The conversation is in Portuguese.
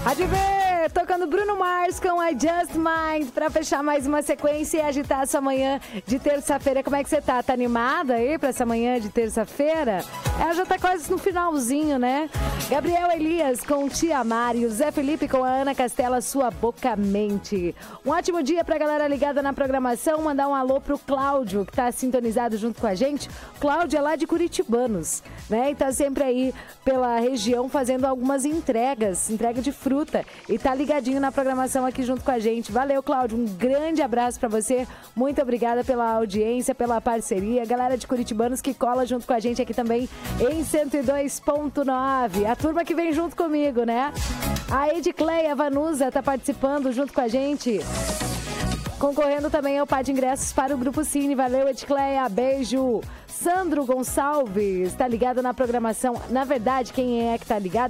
Adivinha, tocando Bruno Mars com I Just Mind pra fechar mais uma sequência e agitar essa manhã de terça-feira. Como é que você tá? Tá animada aí pra essa manhã de terça-feira? Ela já tá quase no finalzinho, né? Gabriel Elias com Tia Mari, o Zé Felipe com a Ana Castela, Sua Boca Mente. Um ótimo dia pra galera ligada na programação. Mandar um alô pro Cláudio, que tá sintonizado junto com a gente. Cláudio é lá de Curitibanos, né? E tá sempre aí pela região fazendo algumas entrega de fruta. E tá ligadinho na programação aqui junto com a gente. Valeu, Cláudio. Um grande abraço pra você. Muito obrigada pela audiência, pela parceria. Galera de Curitibanos que cola junto com a gente aqui também em 102.9. A turma que vem junto comigo, né? A Edcleia Vanusa tá participando junto com a gente. Concorrendo também ao par de ingressos para o Grupo Cine. Valeu, Edcleia. Beijo. Sandro Gonçalves tá ligado na programação. Na verdade, quem é que tá ligado?